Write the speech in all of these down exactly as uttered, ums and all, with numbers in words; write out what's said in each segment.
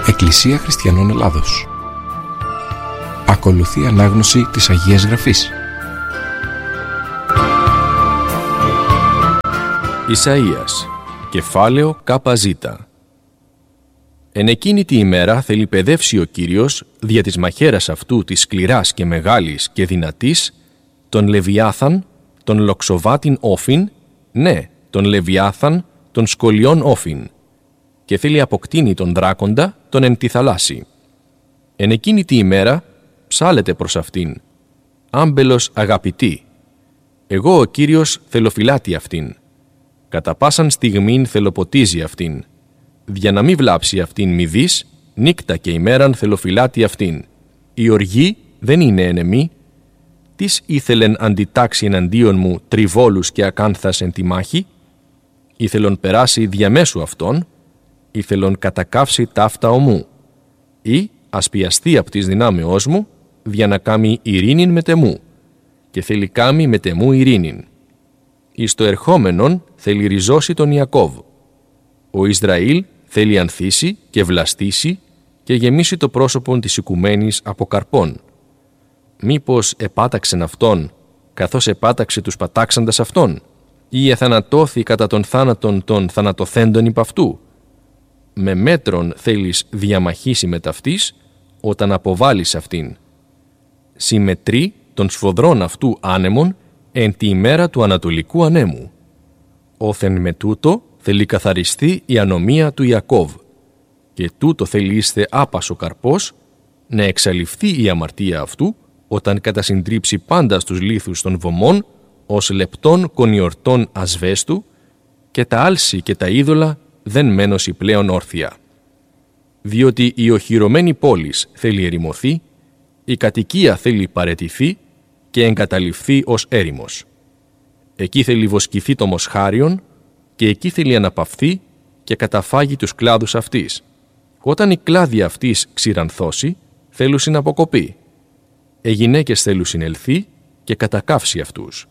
Εκκλησία Χριστιανών Ελλάδος. Ακολουθεί ανάγνωση της Αγίας Γραφής. Ισαΐας, κεφάλαιο ΚΖ. Εν εκείνη τη ημέρα θέλει παιδεύσει ο Κύριος δια της μαχαίρας αυτού της σκληράς και μεγάλης και δυνατής τον Λεβιάθαν, τον λοξοβάτην όφιν, ναι, τον Λεβιάθαν, τον σκολιών όφιν, και θέλει αποκτήνει τον δράκοντα τον εν τη θαλάσση. Εν εκείνη τη ημέρα ψάλετε προς αυτήν, άμπελος αγαπητή. Εγώ ο Κύριος θελοφυλάτη αυτήν. Κατά πάσαν στιγμήν θελοποτίζει αυτήν. Για να μην βλάψει αυτήν μηδής, νύκτα και ημέραν θελοφυλάτη αυτήν. Η οργή δεν είναι ενεμή. Τις ήθελεν αντιτάξει εναντίον μου τριβόλους και ακάνθας εν τη μάχη. Ήθελον περάσει διαμέσου αυτών. Ήθελον κατακάψει ταύτα ομού. Ή ασπιαστεί απ' της δυνάμεώς μου, για να κάμει ειρήνην με τεμού. Και θέλει κάμει με τεμού ειρήνην. Εις το ερχόμενον θέλει ριζώσει τον Ιακώβ. Ο Ισραήλ θέλει ανθίσει και βλαστήσει και γεμίσει το πρόσωπον της οικουμένης από καρπών. Μήπως επάταξεν αυτόν, καθώς επάταξε τους πατάξαντας αυτόν, ή εθανατώθη κατά τον θάνατον των θανατοθέντων υπ' αυτού. Με μέτρον θέλεις διαμαχήσει με ταυτής, όταν αποβάλεις αυτήν. Συμμετρεί των σφοδρών αυτού άνεμων εν τη ημέρα του ανατολικού ανέμου. Όθεν με τούτο θέλει καθαριστεί η ανομία του Ιακώβ, και τούτο θέλει είστε άπασο καρπός, να εξαλειφθεί η αμαρτία αυτού, όταν κατασυντρίψει πάντα στους λίθους των βωμών, ως λεπτών κονιορτών ασβέστου, και τα άλση και τα είδωλα δεν μένωση πλέον όρθια. Διότι η οχυρωμένη πόλης θέλει ερημωθεί, η κατοικία θέλει παραιτηθεί και εγκαταλειφθεί ως έρημος. Εκεί θέλει βοσκηθεί το μοσχάριον και εκεί θέλει αναπαυθεί και καταφάγει τους κλάδους αυτής. Όταν η κλάδη αυτής ξηρανθώσει, θέλουσιν αποκοπεί. Οι γυναίκες θέλουσιν ελθεί και κατακάψει αυτούς.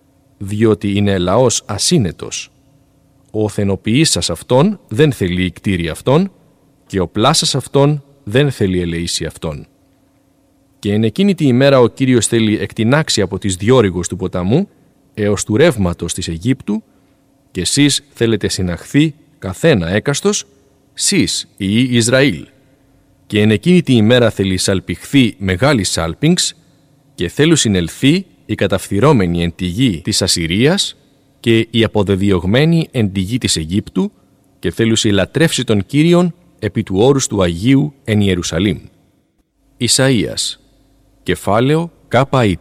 Διότι είναι λαός ασύνετος. Ο θενοποιήσας αυτόν δεν θέλει η κτήρη αυτόν και ο πλάσας αυτόν δεν θέλει ελεήσει αυτόν. Και εν εκείνη τη ημέρα ο Κύριος θέλει εκτινάξει από τις διόρυγους του ποταμού έως του ρεύματος της Αιγύπτου, και εσείς θέλετε συναχθεί καθένα έκαστος, σεις ή Ισραήλ. Και εν εκείνη τη ημέρα θέλει σαλπιχθεί μεγάλη σάλπιγγς και θέλουν συνελθεί οι καταφθυρώμενοι εν τη γη της Ασσυρίας και οι αποδεδιωγμένοι εν τη γη της Αιγύπτου, και θέλουν λατρεύσει τον Κύριον επί του όρους του Αγίου εν Ιερουσαλήμ. Ισαΐας, κεφάλαιο ΚΖ.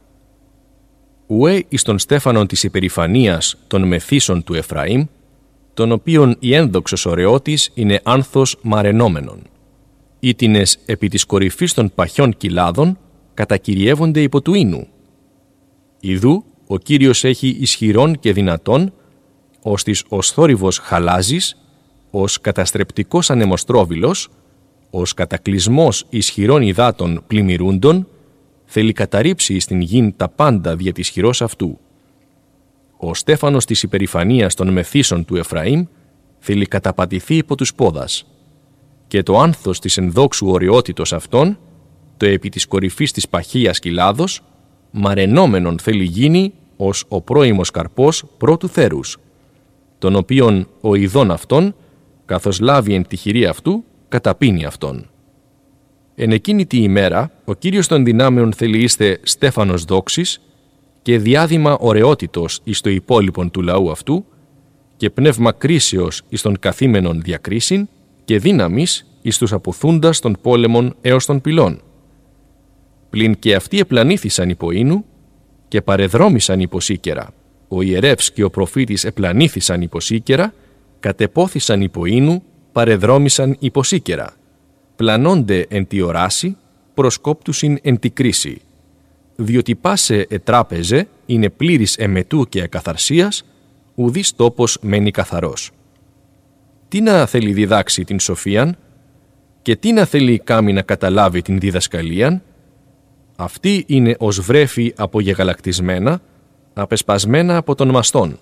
Ουέ εις τον στέφανον της υπερηφανίας των μεθύσεων του Εφραήμ, τον οποίον η ένδοξος ωραιότης είναι άνθος μαρενόμενον. Ήτινες επί της κορυφής των παχιών κοιλάδων κατακυριεύονται υπό του ίνου. Ιδού ο Κύριος έχει ισχυρόν και δυνατόν, ως της ως θόρυβος χαλάζης, ως καταστρεπτικός ανεμοστρόβιλος, ως κατακλυσμός ισχυρών υδάτων πλημμυρούντων, θέλει καταρρύψει στην γην τα πάντα δια της χειρός αυτού. Ο στέφανος της υπερηφανίας των μεθύσεων του Εφραήμ θέλει καταπατηθεί υπό τους πόδας, και το άνθος της ενδόξου ωραιότητος αυτών, το επί της κορυφής της παχείας κοιλάδος, μαρενόμενον θέλει γίνει ως ο πρώιμος καρπός πρώτου θέρους, τον οποίον ο ειδών αυτών, καθώς λάβει εν τη χειρή αυτού, καταπίνει αυτόν. Εν εκείνη τη ημέρα, ο Κύριος των δυνάμεων θέλει είστε στέφανος δόξης και διάδημα ωραιότητος εις το υπόλοιπον του λαού αυτού, και πνεύμα κρίσεως εις των καθήμενων διακρίσιν και δύναμης εις τους αποθούντας των πόλεμων έως των πυλών. Πλην και αυτοί επλανήθησαν υπό ίνου και παρεδρόμησαν υπό σίκερα. Ο ιερεύς και ο προφήτης επλανήθησαν υπό σίκερα, κατεπόθησαν υπό ίνου, παρεδρόμησαν υπό σίκερα. Πλανώνται εν τη οράση, προσκόπτουσιν εν τη κρίση. Διότι πάσε ετράπεζε είναι πλήρης εμετού και ακαθαρσίας, ουδής τόπος μένει καθαρός. Τι να θέλει διδάξει την σοφίαν, και τι να θέλει κάμει να καταλάβει την διδασκαλίαν, αυτή είναι ως βρέφη απογεγαλακτισμένα, απεσπασμένα από τον μαστόν.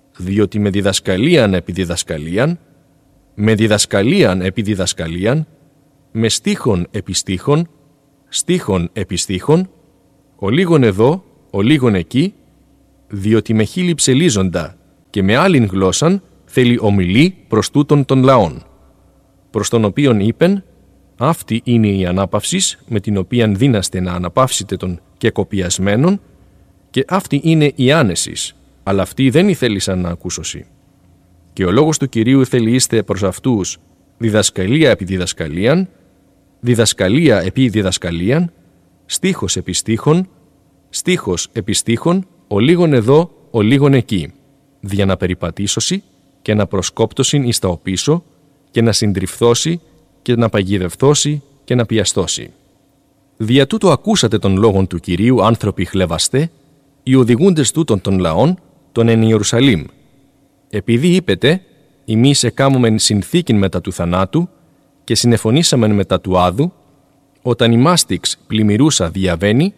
Διότι με διδασκαλίαν επί διδασκαλίαν, με διδασκαλίαν επί διδασκαλίαν, με στίχον επί στίχον, στίχον επί στίχον, ο λίγον εδώ, ο λίγον εκεί, διότι με χείλη ψελίζοντα και με άλλην γλώσσαν θέλει ομιλεί προς τούτον των λαών, προς τον οποίον είπεν, αυτή είναι η ανάπαυσις με την οποία δύναστε να αναπαύσετε τον κεκοπιασμένον, και αυτή είναι η άνεσης, αλλά αυτοί δεν ήθελησαν να ακούσωσι. Και ο λόγος του Κυρίου θέλει είστε προς αυτούς διδασκαλία επί διδασκαλίαν, διδασκαλία επί διδασκαλίαν, στίχος επί στίχον, στίχος επί στίχον, ο λίγον εδώ, ο λίγον εκεί, δια να περιπατήσωσι και να προσκόπτωσιν εις τα οπίσω και να συντριφθώσει και να παγιδευθώσει και να πιαστώσει. Δια τούτο ακούσατε των λόγων του Κυρίου άνθρωποι χλεβαστέ, οι οδηγούντες τούτων των λαών, των εν Ιερουσαλήμ. Επειδή είπετε, εμείς εκάμωμεν συνθήκην μετά του θανάτου και συνεφωνήσαμεν μετά του άδου, όταν η μάστιξ πλημμυρούσα διαβαίνει,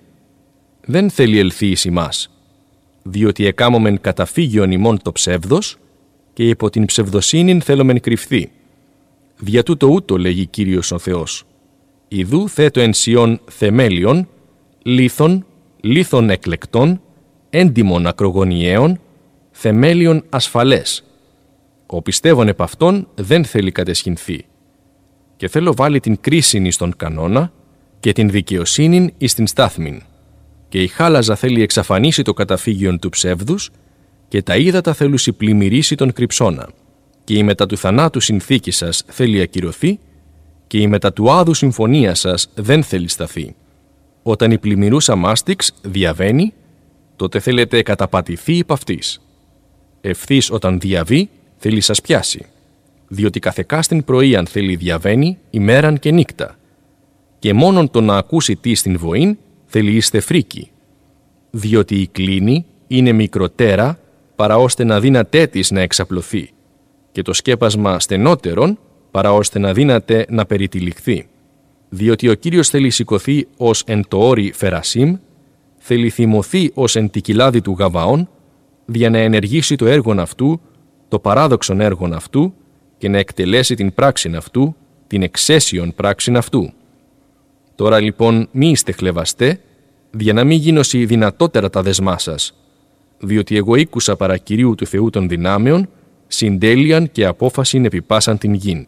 δεν θέλει ελθεί εις ημάς, διότι εκάμωμεν καταφύγιον ημών το ψεύδος και υπό την ψευδοσύνην θέλομεν κρυφθεί. Δια τούτο ούτω λέγει Κύριος ο Θεός. Ιδού θέτω εν Σιών θεμέλιον, λίθων, λίθων εκλεκτών, έντιμων ακρογωνιαίων, θεμέλιον ασφαλές. Ο πιστεύων επ' αυτόν δεν θέλει κατεσχυνθεί. Και θέλω βάλει την κρίσιν εις τον κανόνα και την δικαιοσύνην εις την στάθμην. Και η χάλαζα θέλει εξαφανίσει το καταφύγιον του ψεύδους και τα ύδατα θέλουσι πλημμυρίσει τον κρυψώνα. Και η μετά του θανάτου συνθήκη σας θέλει ακυρωθεί και η μετά του άδου συμφωνία σας δεν θέλει σταθεί. Όταν η πλημμυρούσα μάστιξ διαβαίνει, τότε θέλετε καταπατηθεί υπ' αυτής. Ευθύς όταν διαβεί, θέλει σας πιάσει, διότι καθεκάστην πρωίαν θέλει διαβαίνει ημέραν και νύκτα, και μόνον το να ακούσει τι στην βοήν θέλει είστε φρίκη, διότι η κλίνη είναι μικροτέρα παρά ώστε να δύνατέ της να εξαπλωθεί, και το σκέπασμα στενότερον παρά ώστε να δύναται να περιτυλιχθεί, διότι ο Κύριος θέλει σηκωθεί ως εν το όρι Φερασίμ, θέλει θυμωθεί ως εν τη κοιλάδη του Γαβαών, δια να ενεργήσει το έργον αυτού, το παράδοξον έργον αυτού και να εκτελέσει την πράξην αυτού, την εξαίσιον πράξην αυτού. Τώρα λοιπόν μη είστε χλεβαστέ, δια να μην γίνωσι δυνατότερα τα δεσμά σας, διότι εγώ ήκουσα παρά Κυρίου του Θεού των δυνάμεων, συντέλειαν και απόφασιν επιπάσαν την γην.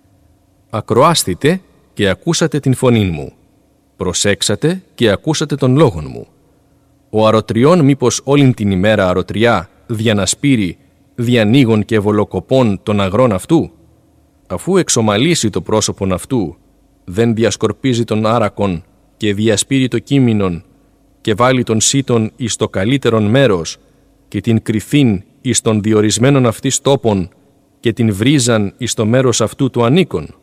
Ακροάστητε και ακούσατε την φωνήν μου. Προσέξατε και ακούσατε τον λόγον μου. Ο αρωτριών μήπως όλην την ημέρα αρωτριά δια να σπείρει, διανοίγων και βολοκοπών των αγρών αυτού, αφού εξομαλήσει το πρόσωπον αυτού, δεν διασκορπίζει τον άρακον και διασπείρει το κείμενον και βάλει τον σύτον εις το καλύτερον μέρος και την κρυθήν εις των διορισμένων αυτής τόπων και την βρίζαν εις το μέρος αυτού του ανήκον,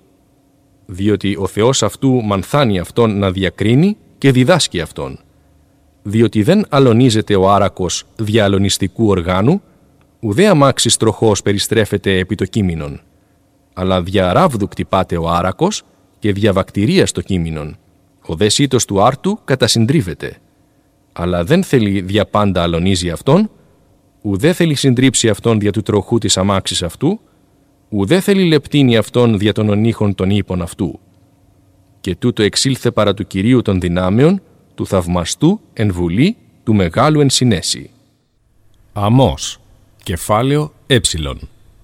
διότι ο Θεός αυτού μανθάνει αυτόν να διακρίνει και διδάσκει αυτόν, διότι δεν αλωνίζεται ο άρακος δια αλωνιστικού οργάνου, ουδέ αμάξης τροχός περιστρέφεται επί το κείμενον, αλλά δια ράβδου κτυπάται ο άρακος και δια βακτηρίας το κείμενον. Ο δε σύτος του άρτου κατασυντρίβεται, αλλά δεν θέλει δια πάντα αλωνίζει αυτόν, ουδέ θέλει συντρίψει αυτόν δια του τροχού της αμάξης αυτού, ουδέ θέλει λεπτύνει αυτόν δια των ονείχων των ύπων αυτού. Και τούτο εξήλθε παρά του Κυρίου των δυνάμεων, του θαυμαστού εν βουλή, του μεγάλου εν συνέση. Αμώς, κεφάλαιο έψιλον.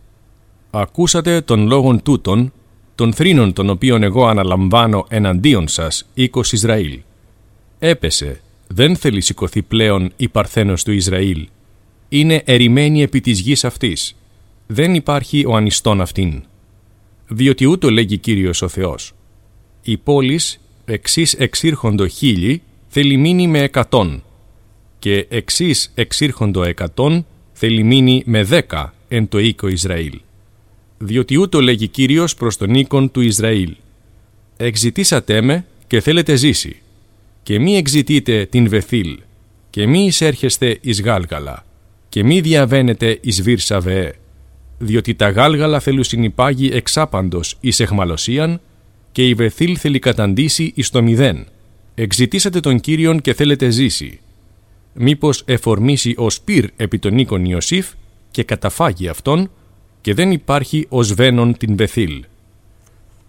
Ακούσατε των λόγων τούτων, των θρήνων των οποίων εγώ αναλαμβάνω εναντίον σας, οίκος Ισραήλ. Έπεσε, δεν θέλει σηκωθεί πλέον η παρθένος του Ισραήλ. Είναι ερημένη επί της γης αυτής. Δεν υπάρχει ο ανιστόν αυτήν. Διότι ούτω λέγει Κύριος ο Θεός. Η πόλης εξής εξήρχοντο χίλιοι θέλει μείνει με εκατόν και εξής εξήρχοντο εκατόν θέλει μείνει με δέκα εν το οίκο Ισραήλ. Διότι ούτω λέγει Κύριος προς τον οίκον του Ισραήλ. Εξητήσατε με και θέλετε ζήσει και μη εξητείτε την Βεθήλ και μη εισέρχεστε εις Γάλγαλα και μη διαβαίνετε εις Βυρσαβεέ, διότι τα Γάλγαλα θέλουν συνυπάγει εξάπαντος εις εχμαλωσίαν και η Βεθήλ θέλει καταντήσει εις το μηδέν. Εξητήσατε τον Κύριον και θέλετε ζήσει. Μήπως εφορμήσει ο Σπύρ επί τον οίκον Ιωσήφ και καταφάγει αυτόν και δεν υπάρχει ως βένον την Βεθήλ.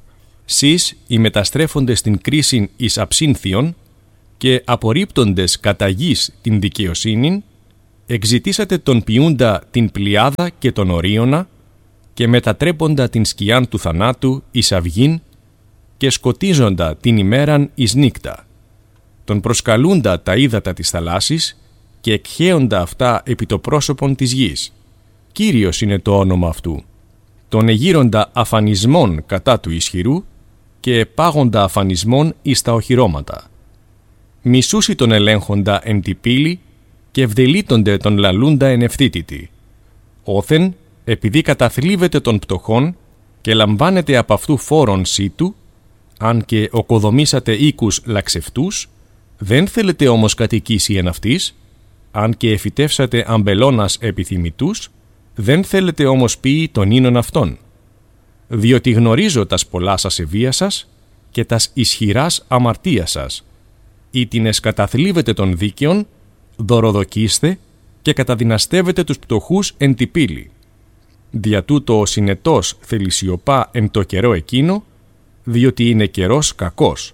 σεις οι μεταστρέφοντες την κρίσιν εις αψύνθιον και απορρίπτοντες κατά γης την δικαιοσύνην, εξητήσατε τον ποιούντα την πλειάδα και τον ορίωνα και μετατρέποντα την σκιάν του θανάτου εις αυγήν και σκοτίζοντα την ημέραν εις νύκτα, τον προσκαλούντα τα ύδατα της θαλάσσης και εκχέοντα αυτά επί το πρόσωπον της γης. Κύριος είναι το όνομα αυτού. Τον εγείροντα αφανισμών κατά του ισχυρού και επάγοντα αφανισμών εις τα οχυρώματα. Μισούσι τον ελέγχοντα εν τη πύλη και ευδελίτονται τον λαλούντα εν ευθύτητη. Όθεν, επειδή καταθλίβεται των πτωχών και λαμβάνετε από αυτού φόρον σύτου, αν και οκοδομήσατε οίκους λαξευτούς, δεν θέλετε όμως κατοικήσει εν αυτής, αν και εφυτεύσατε αμπελώνας επιθυμητούς, δεν θέλετε όμως ποιη των ίνων αυτών. Διότι γνωρίζω τας πολλά σας ευεία σας και τας ισχυράς αμαρτία σας. Ήτινες καταθλίβετε των δίκαιων, δωροδοκίστε και καταδυναστεύετε τους πτωχούς εν τη πύλη. Δια τούτο ο συνετός θελησιωπά εν το καιρό εκείνο, διότι είναι καιρός κακός.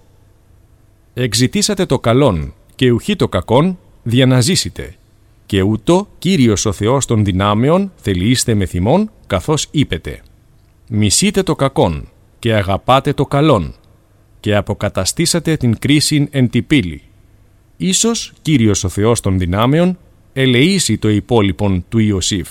Εξητήσατε το καλόν και ουχή το κακόν, δια να ζήσετε. Και ούτω Κύριος ο Θεός των δυνάμεων θελείστε με θυμών, καθώς είπετε. Μισείτε το κακόν και αγαπάτε το καλόν και αποκαταστήσατε την κρίσιν εν τη πύλη. Ίσως Κύριος ο Θεός των δυνάμεων ελεήσει το υπόλοιπον του Ιωσήφ.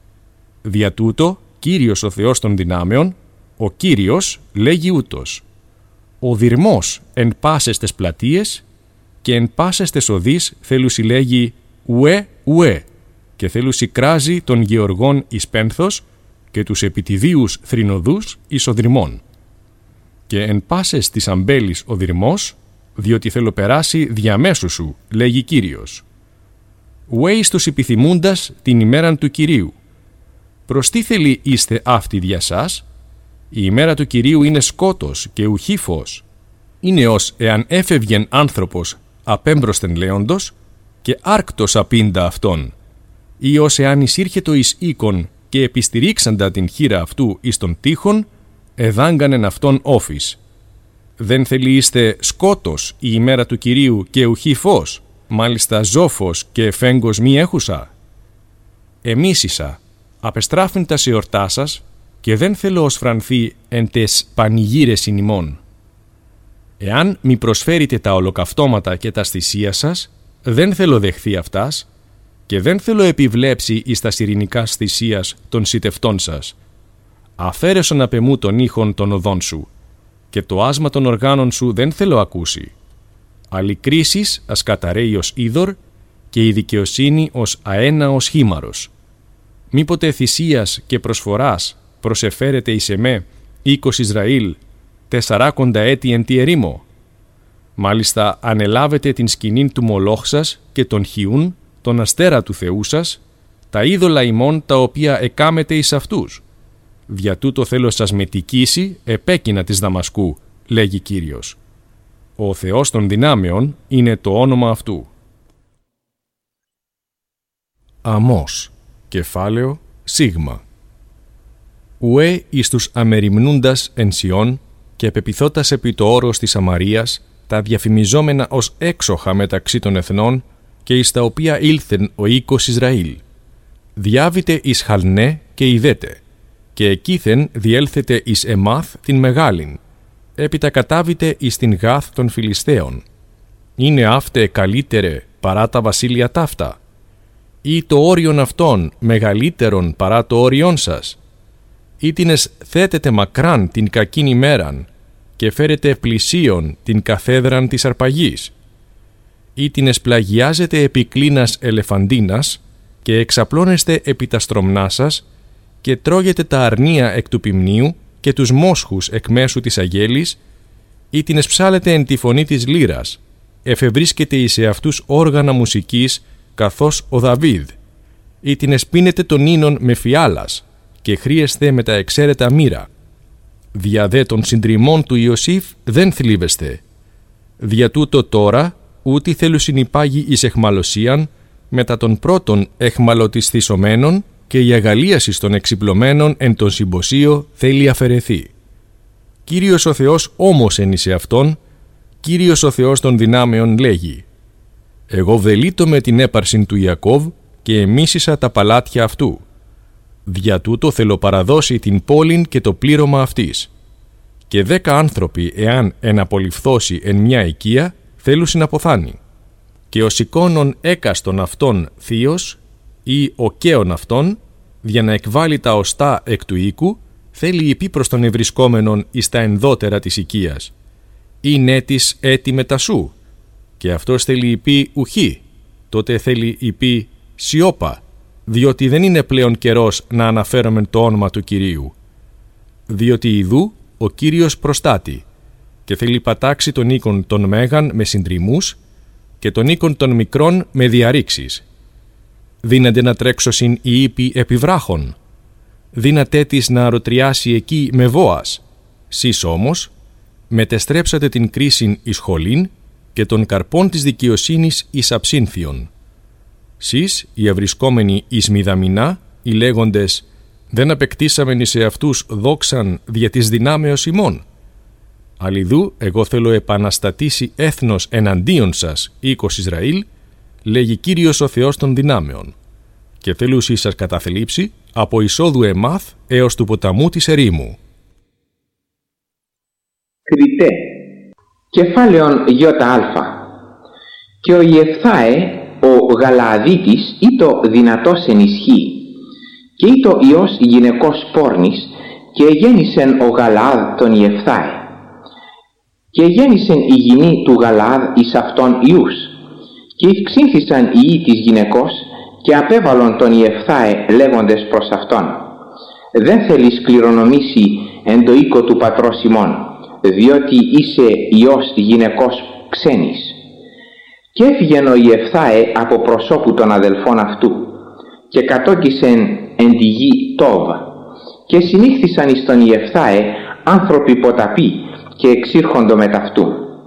Δια τούτο Κύριος ο Θεός των δυνάμεων, ο Κύριος λέγει ούτως. Ο δυρμός εν πάσες τες πλατείες και εν πάσες τες οδείς θέλουσι λέγει ουε ουε και θέλουσι κράζει των γεωργών εις πένθος και τους επιτιδίους θρηνοδούς εις οδυρμών. Και εν πάσες της αμπέλης ο δυρμός, διότι θέλω περάσει διαμέσου σου, λέγει Κύριος. Ουε εις τους επιθυμούντας την ημέραν του Κυρίου. Προς τι θέλει είστε αυτή δια σας? Η ημέρα του Κυρίου είναι σκότος και ουχή φως. Είναι ως εάν έφευγεν άνθρωπος απέμπροσθεν λέοντος και άρκτος απίντα αυτόν, ή ως εάν εισήρχετο εις οίκον και επιστηρίξαντα την χείρα αυτού εις τον τείχον, εδάγκανεν αυτόν όφης. Δεν θέλει είστε σκότος η ημέρα του Κυρίου και ουχή φως, μάλιστα ζόφος και φέγγος μη έχουσα? Εμίσησα, απεστράφην τα σε ορτά σας, και δεν θέλω ως φρανθεί εν τες πανηγύρες ημών. Εάν μη προσφέρετε τα ολοκαυτώματα και τα θυσία σας, δεν θέλω δεχθεί αυτάς και δεν θέλω επιβλέψει εις τα ειρηνικά θυσίας των σιτευτών σας. Αφαίρεσον απ' εμού των ήχων των οδών σου και το άσμα των οργάνων σου δεν θέλω ακούσει. Αλληκρίσεις ας καταραίει ως είδωρ και η δικαιοσύνη ως αένα ως χήμαρος. Μήποτε θυσίας και προσφοράς προσεφέρετε εις εμέ οίκος Ισραήλ τεσσαράκοντα έτη εν τη ερήμο. Μάλιστα ανελάβετε την σκηνήν του Μολόχ σας και τον Χιούν, τον αστέρα του Θεού σας, τα είδωλα ημών τα οποία εκάμετε εις αυτούς. Δια τούτο θέλω σας μετικήσει επέκεινα της Δαμασκού, λέγει Κύριος. Ο Θεός των δυνάμεων είναι το όνομα αυτού. Αμώς, κεφάλαιο, σίγμα. Ουέ εις τους αμεριμνούντας εν Σιών και πεπιθώτας επί το όρος της Σαμαρίας, τα διαφημιζόμενα ως έξοχα μεταξύ των εθνών και εις τα οποία ήλθεν ο οίκος Ισραήλ. Διάβητε εις Χαλνέ και ιδέτε, και εκείθεν διέλθετε εις Εμάθ την Μεγάλην, έπειτα κατάβητε εις την Γάθ των Φιλιστέων. Είναι αύτε καλύτερε παρά τα βασίλεια ταύτα, ή το όριον αυτών μεγαλύτερον παρά το όριον σας? Ήτινες θέτετε μακράν την κακήν ημέραν και φέρετε πλησίον την καθέδραν της αρπαγής. Ήτινες πλαγιάζετε επί κλίνας ελεφαντίνας και εξαπλώνεστε επί τα στρωμνά σας και τρώγετε τα αρνία εκ του ποιμνίου και τους μόσχους εκ μέσου της αγέλης. Ήτινες ψάλετε εν τη φωνή της λύρας, εφευρίσκετε εις εαυτούς όργανα μουσικής καθώς ο Δαβίδ. Ήτινες πίνετε τον ίνον με φιάλας και χρήεστε με τα εξαίρετα μοίρα. Δια δε των συντριμών του Ιωσήφ δεν θλίβεστε. Δια τούτο τώρα ούτι θέλουν συνυπάγει εις εχμαλωσίαν μετά των πρώτων εχμαλωτισθισωμένων και η αγαλίαση των εξυπλωμένων εν τον συμποσίο θέλει αφαιρεθεί. Κύριος ο Θεός όμως εν εις εαυτόν, Κύριος ο Θεός των δυνάμεων λέγει: Εγώ βδελείτω με την έπαρσιν του Ιακώβ και εμίσησα τα παλάτια αυτού. Δια τούτο θέλω παραδώσει την πόλην και το πλήρωμα αυτής. Και δέκα άνθρωποι, εάν εναπολυφθώσει εν μια οικία, θέλουσιν αποθάνει. Και ο σηκώνων έκαστον αυτών θείος ή ο καίων αυτών, για να εκβάλει τα οστά εκ του οίκου, θέλει υπή προς τον ευρισκόμενον εις τα ενδότερα της οικίας. Ή νέτης έτη μετασού, και αυτός θέλει υπή ουχή, τότε θέλει υπή σιώπα, διότι δεν είναι πλέον καιρός να αναφέρομεν το όνομα του Κυρίου. Διότι ιδού ο Κύριος προστάτη, και θέλει πατάξει τον οίκον των μέγαν με συντριμμούς και τον οίκον των μικρών με διαρρήξεις. Δύνανται να τρέξωσιν οι ύποι επιβράχων, δύνατέ της να αρωτριάσει εκεί με βόας. Σεις όμως μετεστρέψατε την κρίσιν εις χολήν και των καρπών της δικαιοσύνης εις αψύνθιον. Σεις οι ευρισκόμενοι εις μηδαμινά, οι λέγοντες «Δεν απεκτήσαμεν εις εαυτούς δόξαν δια της δυνάμεως ημών». Αλλιδού εγώ θέλω επαναστατήσει έθνος εναντίον σας, οίκος Ισραήλ, λέγει Κύριος ο Θεός των δυνάμεων, και θέλουσι σας καταθλίψει από εισόδου Εμάθ έως του ποταμού της ερήμου. Κριτέ, κεφάλαιον ΙΑ. Και ο Ιεφθάε, ο Γαλααδίτης, ήτο δυνατός εν ισχύ, και ήτο ιός γυναικός πόρνης, και εγέννησεν ο Γαλαάδ τον Ιεφθάε. Και εγέννησεν η γυνή του Γαλαάδ εις αυτόν ιούς, και ευξήνθησαν οι ιοί της γυναικός, και απέβαλον τον Ιεφθάε λέγοντες προς αυτόν: «Δεν θέλεις κληρονομήσει εν το οίκο του πατρός ημών, διότι είσαι ιός γυναικός ξένης». Και έφυγεν ο Ιεφθάε από προσώπου των αδελφών αυτού, και κατόκισεν εν τη γη Τόβ, και συνήχθησαν εις τον Ιεφθάε άνθρωποι ποταποί, και εξήρχοντο μεταυτού.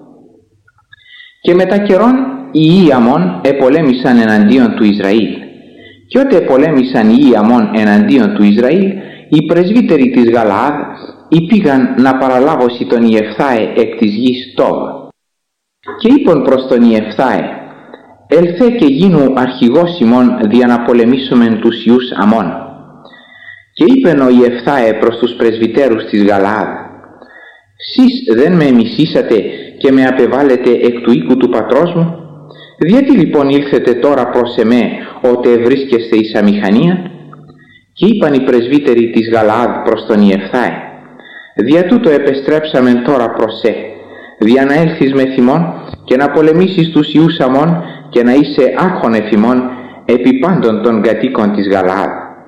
Και μετά καιρόν οι ιοί Αμών επολέμησαν εναντίον του Ισραήλ. Και ότε επολέμησαν οι ιοί Αμών εναντίον του Ισραήλ, οι πρεσβύτεροι της Γαλαάδ υπήγαν να παραλάβωσι τον Ιεφθάε εκ της γης Τόβ. Και είπον προς τον Ιεφθάε: «Ελθέ και γίνου αρχηγός ημών δια να πολεμήσομεν τους ιούς Αμών». Και είπεν ο Ιεφθάε προς τους πρεσβυτέρους της Γαλαάδ: «Σεις δεν με μισήσατε και με απεβάλλετε εκ του οίκου του πατρός μου? Γιατί λοιπόν ήλθετε τώρα προς εμέ, ότε βρίσκεστε εις αμηχανία?» Και είπαν οι πρεσβύτεροι της Γαλαάδ προς τον Ιεφθάε: «Δια τούτο επεστρέψαμεν τώρα προς σε, δια να έλθεις με θυμόν και να πολεμήσεις τους ιούς Αμών και να είσαι άρχον εφημών επί πάντων των κατοίκων της Γαλαάδ».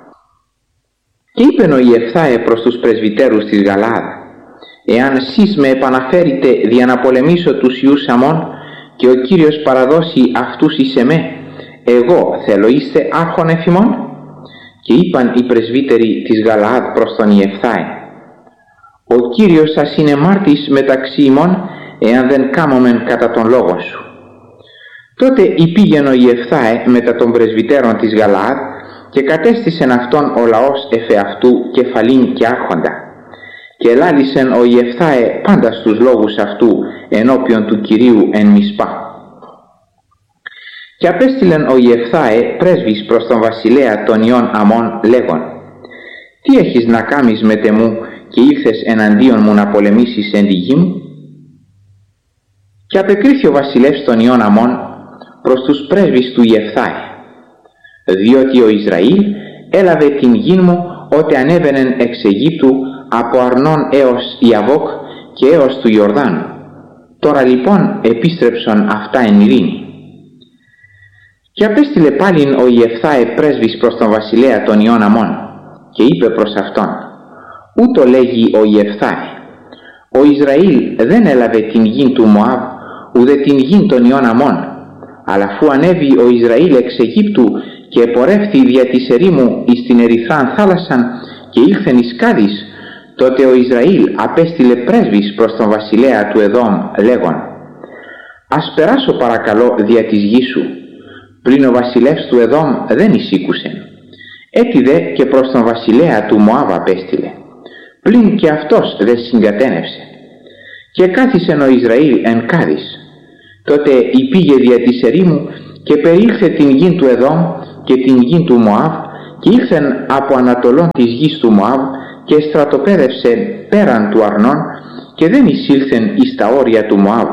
Και είπεν ο Ιεφθάε προς τους πρεσβυτέρους της Γαλαάδ: «Εάν σεις με επαναφέρετε δια να πολεμήσω τους ιούς Αμών και ο Κύριος παραδώσει αυτούς εις εμέ, εγώ θέλω είστε άρχον εφημών?» Και είπαν οι πρεσβύτεροι της Γαλαάδ προς τον Ιεφθάε: «Ο Κύριος σας είναι μάρτης μεταξύ ημών, εάν δεν κάμωμεν κατά τον λόγο σου». Τότε υπήγεν ο Ιεφθάε μετά των πρεσβυτέρων της Γαλαάδ και κατέστησεν αυτόν ο λαός εφεαυτού κεφαλήν και άρχοντα. Και ελάλησεν ο Ιεφθάε πάντα στους λόγους αυτού ενώπιον του Κυρίου εν Μισπά. Και απέστειλεν ο Ιεφθάε πρέσβης προς τον βασιλέα των ιών Αμών λέγον: «Τι έχεις να κάμεις με τεμού και ήρθες εναντίον μου να πολεμήσεις εν τη γη μου?» Και απεκρίθη ο βασιλεύς των ιών Αμών προς τους πρέσβεις του Ιεφθάε: «Διότι ο Ισραήλ έλαβε την γη μου ότε ανέβαινεν εξ Αιγύπτου από Αρνών έως Ιαβόκ και έως του Ιορδάνου. Τώρα λοιπόν επίστρεψον αυτά εν ειρήνη». Και απέστειλε πάλιν ο Ιεφθάε πρέσβης προς τον βασιλέα των ιών Αμών και είπε προς αυτόν: «Ούτω λέγει ο Ιεφθάε, ο Ισραήλ δεν έλαβε την γη του Μωάβ ουδε την γη των ιών Αμών, αλλά αφού ανέβη ο Ισραήλ εξ Αιγύπτου και επορεύθη δια της ερήμου εις την ερυθράν θάλασσαν και ήλθεν εις Κάδης, τότε ο Ισραήλ απέστειλε πρέσβης προς τον βασιλέα του Εδόμ λέγον: «Ας περάσω παρακαλώ δια της γης σου». Πλην ο βασιλεύς του Εδόμ δεν εισήκουσεν. Έτσι δε και προς τον βασιλέα του Μωάβ απέστειλε. πλην και αυτός δεν συγκατένευσε. Και κάθισεν ο Ισραήλ εν Κάδης. Τότε υπήγε δια της ερήμου και περιήλθε την γη του Εδόμ και την γη του Μωάβ και ήλθεν από ανατολών της γης του Μωάβ και στρατοπέδευσε πέραν του Αρνών και δεν εισήλθεν εις τα όρια του Μωάβ,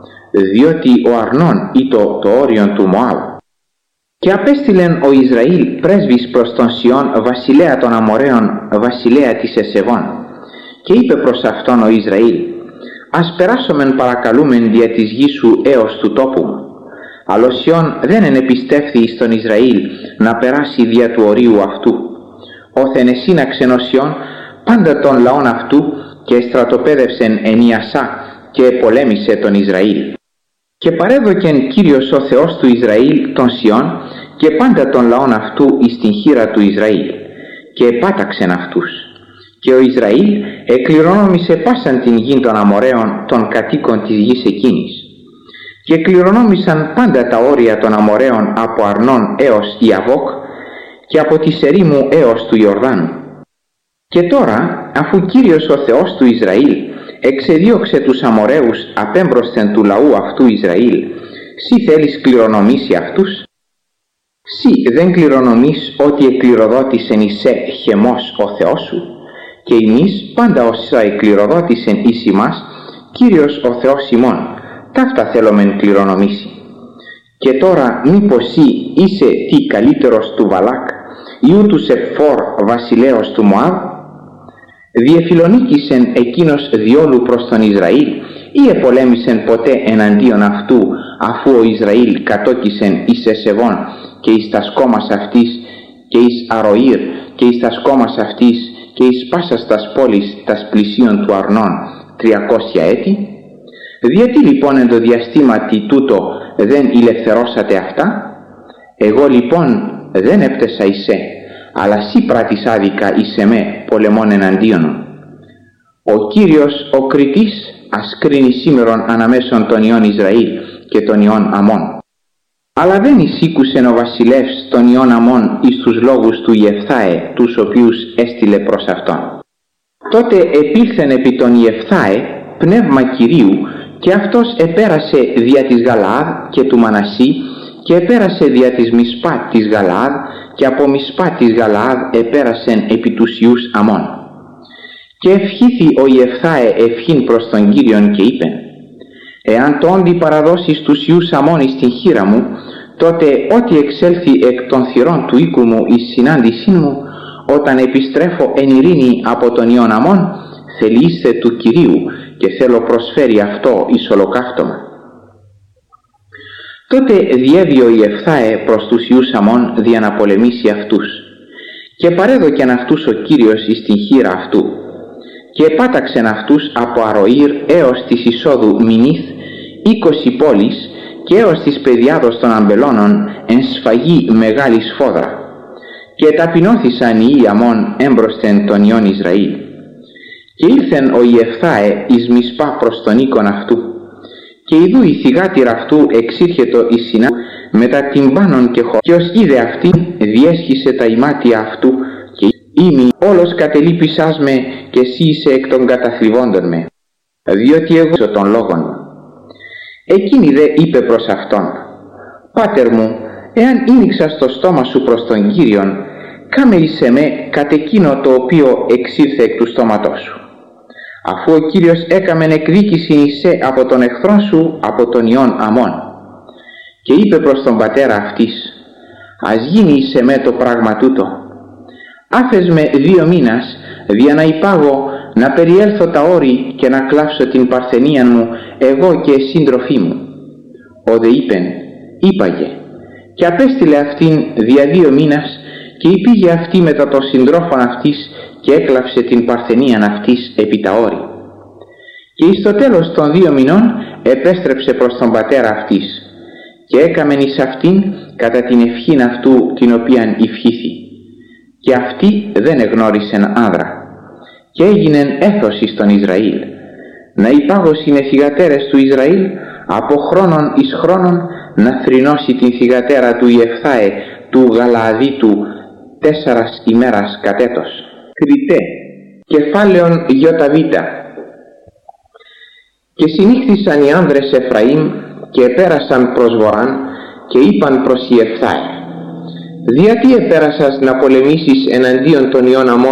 διότι ο Αρνών ήτο το όριον του Μωάβ. Και απέστειλεν ο Ισραήλ πρέσβης προς τον Σιών βασιλέα των Αμοραίων, βασιλέα της Εσεβών, και είπε προς αυτόν ο Ισραήλ: «Ας περάσομεν παρακαλούμεν δια της γης σου έως του τόπου μου». Αλλά ο Σιών δεν ενεπιστεύθη στον Ισραήλ να περάσει δια του ορίου αυτού. Όθεν εσύναξεν ο Σιών πάντα των λαών αυτού και στρατοπέδευσεν εν Ιασά και πολέμησε τον Ισραήλ. Και παρέδοκεν Κύριος ο Θεός του Ισραήλ τον Σιών και πάντα των λαών αυτού εις την χείρα του Ισραήλ, και επάταξεν αυτούς. Και ο Ισραήλ εκληρονόμησε πάσαν την γη των Αμοραίων των κατοίκων της γης εκείνης. Και κληρονόμησαν πάντα τα όρια των Αμοραίων από Αρνών έως Ιαβόκ και από τη ερήμου έως του Ιορδάνου. Και τώρα, αφού Κύριος ο Θεός του Ισραήλ εξεδίωξε τους Αμοραίους απέμπροσθεν του λαού αυτού Ισραήλ, σύ θέλεις κληρονομήσει αυτούς? Σύ δεν κληρονομείς ότι εκληροδότησεν εισέ Χεμός ο Θεός σου, και εμείς πάντα όσα εκληροδότησεν εις ημάς Κύριος ο Θεός ημών, ταύτα θέλομεν κληρονομήσει. Και τώρα μήπως σύ είσαι τι καλύτερος του Βαλάκ, ιού του Σεπφόρ βασιλέως του Μωάβ? Διεφιλονίκησεν εκείνος διόλου προς τον Ισραήλ, ή επολέμησεν ποτέ εναντίον αυτού, αφού ο Ισραήλ κατόκισεν εις Εσεβών και εις τας κόμμας αυτής και εις Αροήρ και εις τας κόμμας αυτής και εις πάσας τας πόλης τας πλησίων του Αρνών τριακόσια έτη? Γιατί λοιπόν εν το διαστήματι τούτο δεν ηλευθερώσατε αυτά? Εγώ λοιπόν δεν έπτεσα εισέ, αλλά σύ πράτης άδικα εις εμέ πολεμών εναντίον. Ο Κύριος ο κριτής ας κρίνει σήμερον αναμέσων των ιών Ισραήλ και των ιών Αμών. Αλλά δεν εισήκουσεν ο βασιλεύς των ιών Αμών εις τους λόγους του Ιεφθάε, τους οποίους έστειλε προς αυτόν. Τότε επήλθεν επί τον Ιεφθάε πνεύμα Κυρίου, και αυτός επέρασε δια της Γαλαάδ και του Μανασί, και επέρασε δια της Μισπά της Γαλαάδ, και από Μισπά της Γαλαάδ επέρασεν επί τους ιούς Αμών. Και ευχήθη ο Ιεφθάε ευχήν προς τον Κύριον και είπεν: «Εάν το όντι παραδώσεις τους ιούς Αμών εις την χείρα μου, τότε ό,τι εξέλθει εκ των θυρών του οίκου μου εις συνάντησήν μου, όταν επιστρέφω εν ειρήνη από τον ιών Αμών, θελήστε του Κυρίου, και θέλω προσφέρει αυτό εις ολοκαύτωμα». Τότε διέβη ο Ιεφθάε προς τους ιούς Αμών δια να πολεμήσει αυτούς, και παρέδοκεν αυτούς ο Κύριος εις την χείρα αυτού, και επάταξεν αυτούς από Αροήρ έως της εισόδου Μινίθ είκοσι πόλεις, και έως της πεδιάδος των αμπελώνων εν σφαγή μεγάλη σφόδρα, και ταπεινώθησαν οι Αμών έμπροσθεν των ιών Ισραήλ. Και ήλθεν ο Ιεφθάε εις Μισπά προς τον οίκον αυτού, και ιδού η θυγάτηρα αυτού εξήρχετο εις Σινά μετά τυμπάνων και χωρών, και ως είδε αυτήν διέσχισε τα ημάτια αυτού, και ήμι όλος κατελείπησάς με, και εσύ είσαι εκ των καταθλιβόντων με, διότι εγώ είσαι των λόγων μου. Εκείνη δε είπε προς αυτόν: «Πάτερ μου, εάν ήνιξα στο στόμα σου προς τον Κύριον, κάμε εις εμέ κατ' εκείνο το οποίο εξήλθε εκ του στόματός σου. Αφού ο Κύριος έκαμεν εκδίκηση εισέ από τον εχθρόν σου, από τον ιών Αμών». Και είπε προς τον πατέρα αυτής: «Ας γίνει εις εμέ το πράγμα τούτο. Άφες με δύο μήνας, δια να υπάγω να περιέλθω τα όρη και να κλάψω την παρθενία μου, εγώ και σύντροφή μου». Ο δε είπεν: «Είπαγε». Και απέστειλε αυτήν δια δύο μήνας, και υπήγε αυτή μετά των συντρόφων αυτής και έκλαψε την παρθενίαν αυτής επί τα όρη. Και εις το τέλος των δύο μηνών επέστρεψε προς τον πατέρα αυτής, και έκαμεν εις αυτήν κατά την ευχήν αυτού την οποίαν ευχήθη. Και αυτή δεν εγνώρισεν άνδρα. Και έγινεν έθος εις τον Ισραήλ, να υπάγωσιν οι θυγατέρες του Ισραήλ από χρόνον εις χρόνον να θρηνώσει την θυγατέρα του Ιεφθάε του Γαλααδίτου τέσσερας ημέρας κατέτος. Κριτέ, Κεφάλαιον ΙΒ. Και συνήχθησαν οι άνδρες Εφραήμ και επέρασαν προς βορράν και είπαν προς Ιεφθάε: «Δια τι επέρασας να πολεμήσεις εναντίον των υιών Αμμών